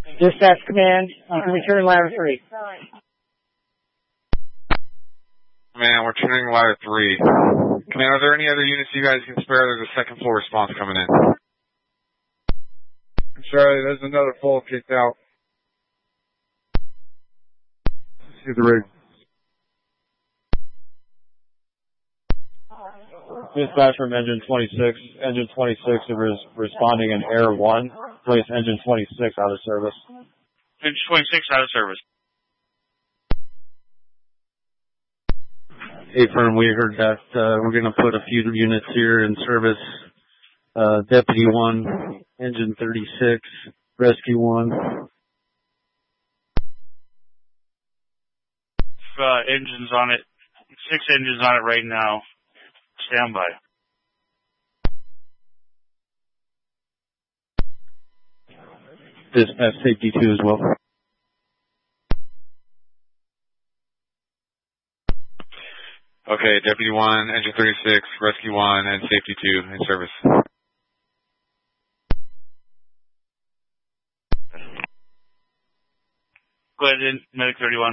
Dispatch command, return ladder 3. Man, we're turning ladder 3. Command, are there any other units you guys can spare? There's a second floor response coming in. Charlie, there's another full kicked out. See the rig. Dispatch from engine 26. Engine 26 is responding in air 1. Place engine 26 out of service. Engine 26 out of service. Hey, firm, we heard that we're going to put a few units here in service. Deputy 1, engine 36, rescue 1. Engines on it. 6 engines on it right now. Stand by. Dispatch safety 2 as well. Okay, Deputy 1, Engine 36, Rescue 1, and Safety 2 in service. Go ahead, Medic 31.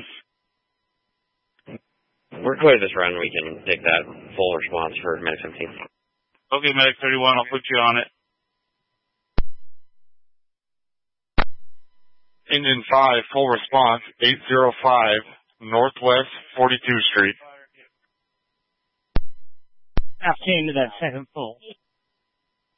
We're clear this run. We can take that full response for Medic 17. Okay, Medic 31, I'll put you on it. Engine 5, full response, 805 Northwest 42nd Street. After into that second full.